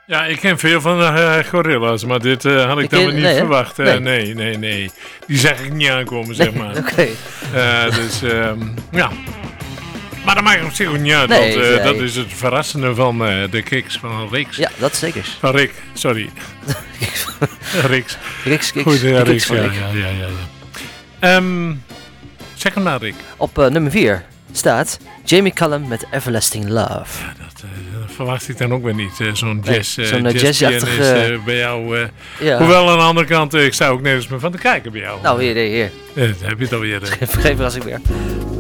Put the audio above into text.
Ja, ik ken veel van de Gorilla's, maar dit had ik dan niet verwacht. Nee. Die zag ik niet aankomen, zeg maar. Oké. Dus, ja. Maar dat maakt op zich ook niet uit, want dat is het verrassende van de kicks van Riks. Ja, dat zeker. Van Rick, sorry. Riks. Riks. Goed, Riks, ja. Zeg hem maar, Rick. Op nummer 4 staat Jamie Cullum met Everlasting Love. Ja, dat verwacht ik dan ook weer niet. Zo'n jazzachtige bij jou. Hoewel aan de andere kant, ik sta ook nergens meer van te kijken bij jou. Nou, hier. Heb je het alweer. Geen verrassing meer.